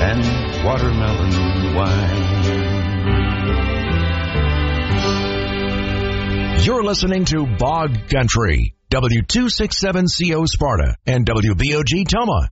and watermelon wine. You're listening to Bog Country, W267CO Sparta and WBOG Toma.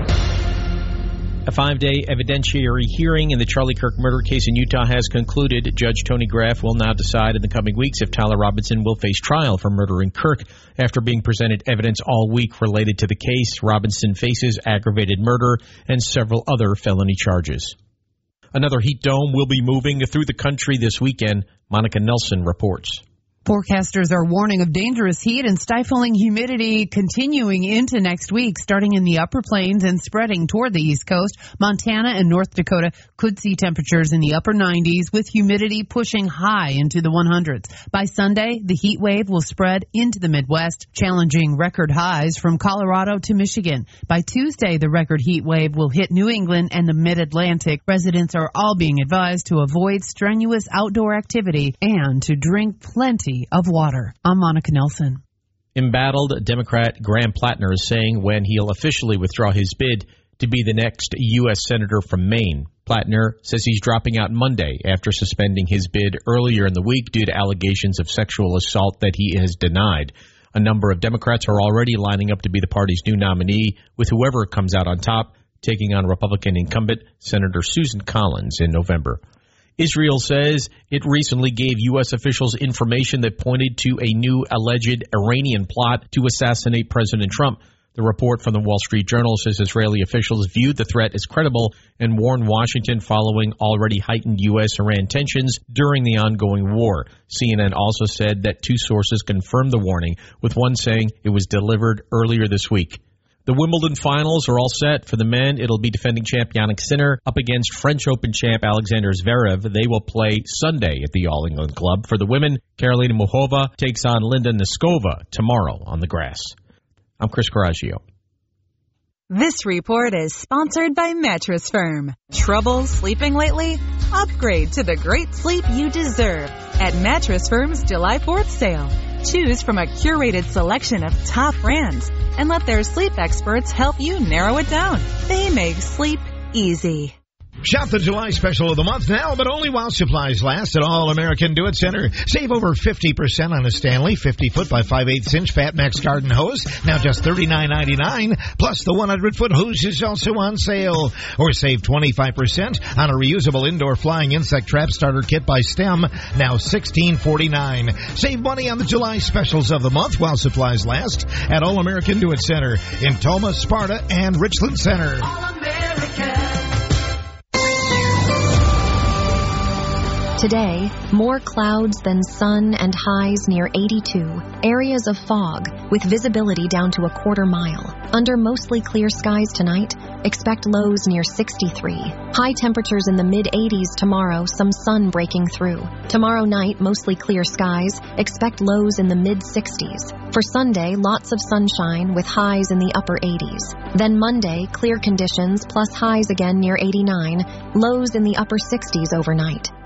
A 5-day evidentiary hearing in the Charlie Kirk murder case in Utah has concluded. Judge Tony Graff will now decide in the coming weeks if Tyler Robinson will face trial for murdering Kirk. After being presented evidence all week related to the case, Robinson faces aggravated murder and several other felony charges. Another heat dome will be moving through the country this weekend. Monica Nelson reports. Forecasters are warning of dangerous heat and stifling humidity continuing into next week, starting in the upper plains and spreading toward the East Coast. Montana and North Dakota could see temperatures in the upper 90s with humidity pushing high into the 100s. By Sunday, the heat wave will spread into the Midwest, challenging record highs from Colorado to Michigan. By Tuesday, the record heat wave will hit New England and the Mid-Atlantic. Residents are all being advised to avoid strenuous outdoor activity and to drink plenty of water. I'm Monica Nelson. Embattled Democrat Graham Plattner is saying when he'll officially withdraw his bid to be the next U.S. Senator from Maine. Plattner says he's dropping out Monday after suspending his bid earlier in the week due to allegations of sexual assault that he has denied. A number of Democrats are already lining up to be the party's new nominee, with whoever comes out on top taking on Republican incumbent Senator Susan Collins in November. Israel says it recently gave U.S. officials information that pointed to a new alleged Iranian plot to assassinate President Trump. The report from the Wall Street Journal says Israeli officials viewed the threat as credible and warned Washington following already heightened U.S.-Iran tensions during the ongoing war. CNN also said that two sources confirmed the warning, with one saying it was delivered earlier this week. The Wimbledon finals are all set. For the men, it'll be defending champ Jannik Sinner up against French Open champ Alexander Zverev. They will play Sunday at the All England Club. For the women, Karolina Muchova takes on Linda Noskova tomorrow on the grass. I'm Chris Coraggio. This report is sponsored by Mattress Firm. Trouble sleeping lately? Upgrade to the great sleep you deserve at Mattress Firm's July 4th sale. Choose from a curated selection of top brands and let their sleep experts help you narrow it down. They make sleep easy. Shop the July special of the month now, but only while supplies last at All American Do It Center. Save over 50% on a Stanley 50-foot by 5/8-inch Fat Max garden hose, now just $39.99. Plus the 100-foot hose is also on sale. Or save 25% on a reusable indoor flying insect trap starter kit by STEM, now $16.49. Save money on the July specials of the month while supplies last at All American Do It Center in Toma, Sparta, and Richland Center. All American. Today, more clouds than sun and highs near 82. Areas of fog with visibility down to a quarter mile. Under mostly clear skies tonight, expect lows near 63. High temperatures in the mid-80s tomorrow, some sun breaking through. Tomorrow night, mostly clear skies, expect lows in the mid-60s. For Sunday, lots of sunshine with highs in the upper 80s. Then Monday, clear conditions plus highs again near 89, lows in the upper 60s overnight.